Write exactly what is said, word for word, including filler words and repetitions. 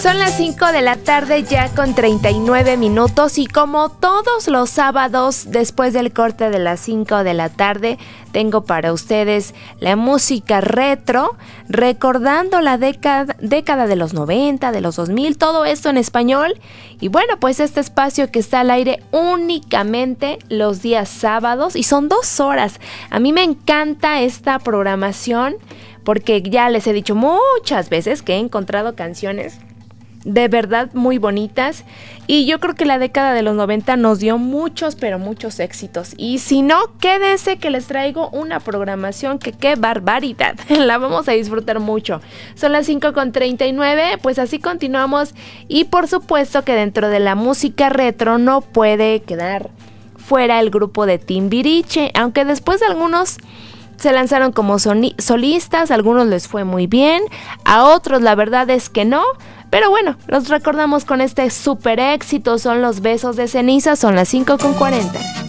Son las cinco de la tarde ya con treinta y nueve minutos y como todos los sábados después del corte de las cinco de la tarde tengo para ustedes la música retro, recordando la década, década de los noventa, de los dos mil, todo esto en español. Y bueno, pues este espacio que está al aire únicamente los días sábados y son dos horas. A mí me encanta esta programación porque ya les he dicho muchas veces que he encontrado canciones de verdad muy bonitas y yo creo que la década de los noventa nos dio muchos pero muchos éxitos y si no, quédense que les traigo una programación que qué barbaridad, la vamos a disfrutar mucho. Son las cinco con treinta y nueve, pues así continuamos y por supuesto que dentro de la música retro no puede quedar fuera el grupo de Timbiriche, aunque después de algunos se lanzaron como soni- solistas, a algunos les fue muy bien, a otros la verdad es que no. Pero bueno, los recordamos con este super éxito, son los besos de ceniza, son las cinco con cuarenta.